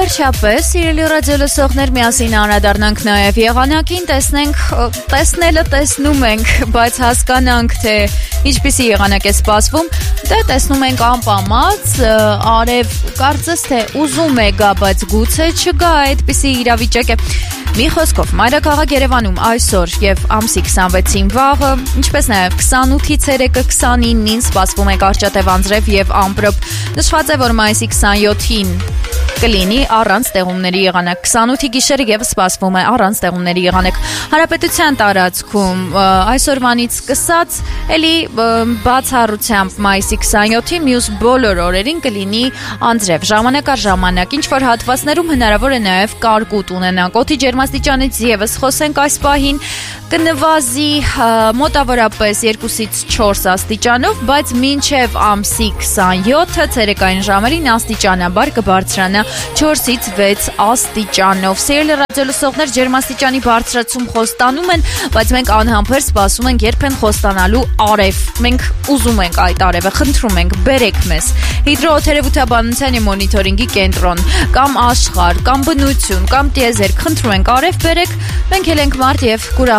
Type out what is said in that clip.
Վերջապես, սիրելի ռադիոլսողներ, միասին անդրադառնանք նաև եղանակին, տեսնում ենք, բայց հասկանանք, թե ինչպիսի եղանակ է սպասվում, տեսնում ենք անպամած, արև կարծես թե ուզում է գա, բայց գուցե չգա, այդպիսի իրավիճակ է։ Մի խոսքով, մայրաքաղաք Երևանում այսօր եւ ամսի 26-ին վաղը, ինչպես նաեւ 28-ից երեկը 29-ին սպասվում է կարճատև անձրև եւ ամպրոպ։ Նշված է, որ մայիսի 27-ին կլինի առանց տեղումների եղանակ, 28-ի գիշերը եւս սպասվում է առանց տեղումների եղանակ։ Հանրապետության տարածքում այսօրվանից սկսած էլի բացառությամբ մայիսի 27-ին մյուս բոլոր օրերին կլինի անձրև, ժամանակ առ ժամանակ, ինչ որ հատվածներում հնարավոր է նաեւ կարկուտ ունենանք։ Օդի ջերմաստիճանից եւս խոսենք այս պահին, կնվազի մոտավորապես 2-ից 4 աստիճանով, բայց մինչև ամսի 27-ը ցերեկային ժամերին աստիճանաբար կբարձրանա 4-ից 6 աստիճանով։ Սիրելի ռադիոլսողներ, ջերմաստիճանի բարձրացում խոստանում են, բայց մենք անհամբեր սպասում ենք երբ են խոստանալու արև։ Մենք ուզում ենք այդ արևը, խնդրում ենք, բերեք մեզ։ Հիդրոթերապևտաբանության եւ մոնիթորինգի կենտրոն, կամ աշխարհ, կամ բնություն, կամ տիեզերք, խնդրում ենք արև բերեք։ Մենք էլ ենք մարդ եւ կուրախ